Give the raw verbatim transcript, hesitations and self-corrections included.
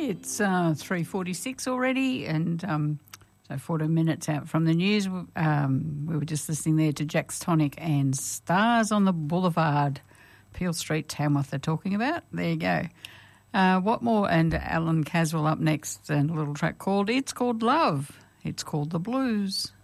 It's uh, three forty-six already, and um, so fourteen minutes out from the news. Um, we were just listening there to Jack's Tonic and Stars on the Boulevard, Peel Street, Tamworth they're talking about. There you go. Uh, what more? And Alan Caswell up next, and a little track called It's Called Love. It's called The Blues.